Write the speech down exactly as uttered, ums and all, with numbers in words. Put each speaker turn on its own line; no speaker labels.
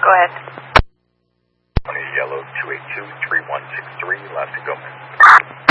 Go ahead.
twenty Yellow two eight two, three one six three, last to go.